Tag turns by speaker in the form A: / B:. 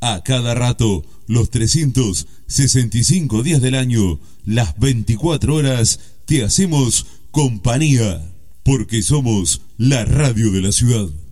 A: A cada rato, los 365 días del año, las 24 horas, te hacemos compañía, porque somos la radio de la ciudad.